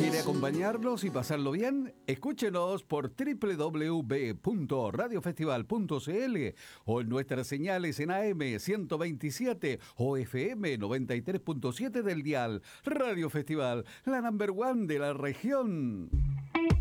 ¿Quiere acompañarnos y pasarlo bien? Escúchenos por www.radiofestival.cl o en nuestras señales en AM 127 o FM 93.7 del dial. Radio Festival, la number one de la región.